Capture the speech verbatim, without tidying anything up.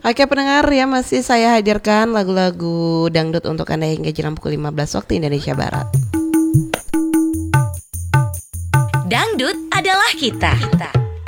Oke pendengar ya, masih saya hadirkan lagu-lagu dangdut untuk Anda hingga jam pukul lima belas waktu Indonesia Barat. Dangdut adalah kita. kita.